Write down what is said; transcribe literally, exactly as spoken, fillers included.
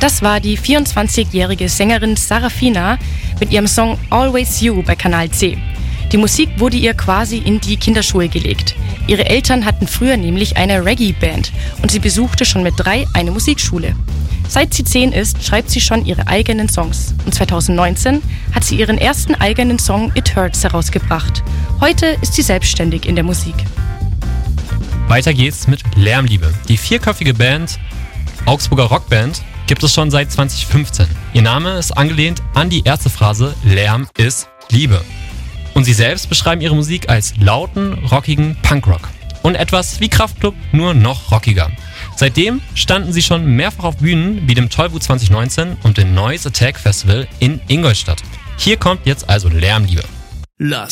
Das war die vierundzwanzigjährige Sängerin Sarafina mit ihrem Song Always You bei Kanal C. Die Musik wurde ihr quasi in die Kinderschuhe gelegt. Ihre Eltern hatten früher nämlich eine Reggae-Band und sie besuchte schon mit drei eine Musikschule. Seit sie zehn ist, schreibt sie schon ihre eigenen Songs. Und zweitausendneunzehn hat sie ihren ersten eigenen Song It Hurts herausgebracht. Heute ist sie selbstständig in der Musik. Weiter geht's mit Lärmliebe. Die vierköpfige Band, Augsburger Rockband, gibt es schon seit zweitausendfünfzehn. Ihr Name ist angelehnt an die erste Phrase Lärm ist Liebe. Und sie selbst beschreiben ihre Musik als lauten, rockigen Punkrock. Und etwas wie Kraftklub, nur noch rockiger. Seitdem standen sie schon mehrfach auf Bühnen wie dem Tollwut zwanzig neunzehn und dem Noise Attack Festival in Ingolstadt. Hier kommt jetzt also Lärmliebe. Lass